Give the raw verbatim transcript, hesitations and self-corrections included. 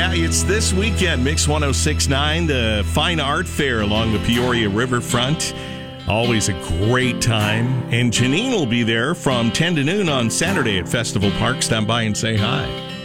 Yeah, it's this weekend, Mix one oh six point nine, the Fine Art Fair along the Peoria Riverfront. Always a great time. And Janine will be there from ten to noon on Saturday at Festival Park. Stop by and say hi.